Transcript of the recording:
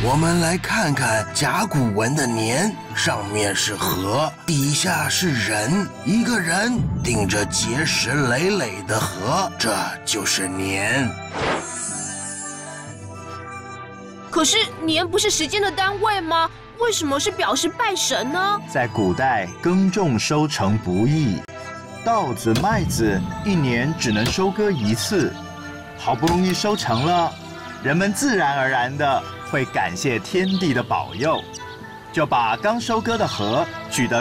我们来看看甲骨文的年，上面是河，底下是人，一个人顶着结实累累的河，这就是年。 可是年不是时间的单位吗？为什么是表示拜神呢？ 在古代，耕种收成不易，稻子、麦子一年只能收割一次，好不容易收成了，人们自然而然的会感谢天地的保佑，就把刚收割的禾举得